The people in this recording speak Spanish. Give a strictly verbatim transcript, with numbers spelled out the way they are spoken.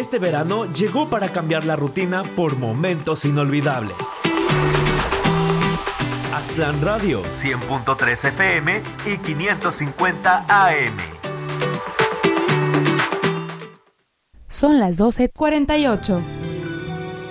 Este verano llegó para cambiar la rutina por momentos inolvidables. Aztlán Radio, cien punto tres F M y quinientos cincuenta A M. Son las doce cuarenta y ocho.